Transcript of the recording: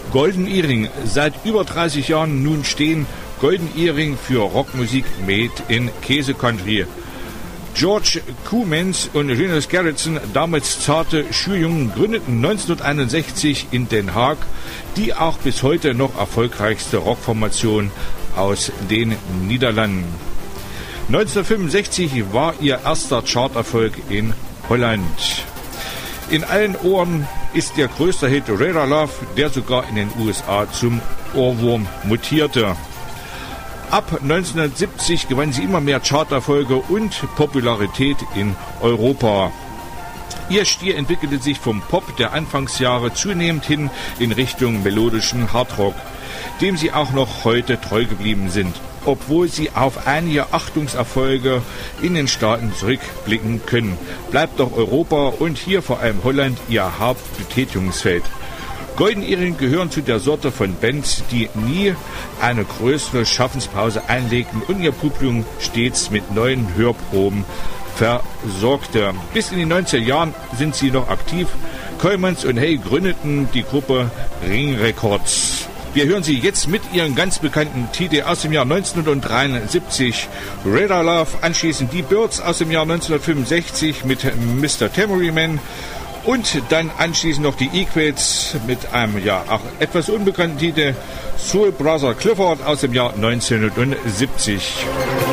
Golden Earring, seit über 30 Jahren nun stehen. Golden Earring für Rockmusik made in Käse Country. George Coumans und Jonas Gerritsen, damals zarte Schüljungen, gründeten 1961 in Den Haag die auch bis heute noch erfolgreichste Rockformation aus den Niederlanden. 1965 war ihr erster Charterfolg in Holland. In allen Ohren ist ihr größter Hit Radar Love, der sogar in den USA zum Ohrwurm mutierte. Ab 1970 gewann sie immer mehr Charterfolge und Popularität in Europa. Ihr Stil entwickelte sich vom Pop der Anfangsjahre zunehmend hin in Richtung melodischen Hardrock, dem sie auch noch heute treu geblieben sind, obwohl sie auf einige Achtungserfolge in den Staaten zurückblicken können. Bleibt doch Europa und hier vor allem Holland ihr Hauptbetätigungsfeld. Golden Earring gehören zu der Sorte von Bands, die nie eine größere Schaffenspause einlegten und ihr Publikum stets mit neuen Hörproben versorgte. Bis in die 90er Jahren sind sie noch aktiv. Coumans und Hay gründeten die Gruppe Ring Records. Wir hören sie jetzt mit ihrem ganz bekannten Titel aus dem Jahr 1973, Radar Love, anschließend die Birds aus dem Jahr 1965 mit Mr. Tambourine Man. Und dann anschließend noch die Equals mit einem auch etwas unbekannten Titel Soul Brother Clifford aus dem Jahr 1970.